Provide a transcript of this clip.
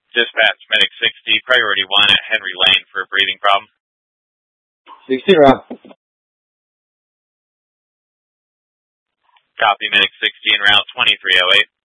Dispatch Medic 60, priority 1 at Henry Lane for a breathing problem. 60 route. Copy, Medic 60 en route 2308.